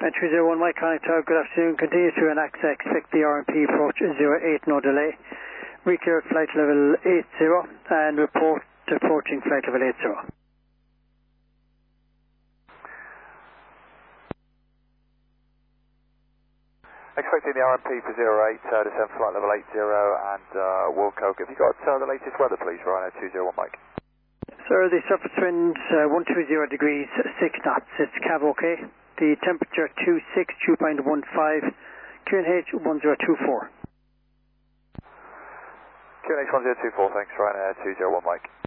301 Mike Connect Tower, good afternoon. Continue to an access, expect the RMP approach 08, no delay. Reclear at flight level 80 and report approaching flight level 80. Expecting the RMP for 08, descend flight level 80 and Wilco. Have you got the latest weather please, Ryanair 201 Mike? Sir, the surface wind 120 degrees, 6 knots. It's CAV okay. The temperature 26, 2.15, QNH 1024. QNH 1024, thanks Ryanair 201 Mike.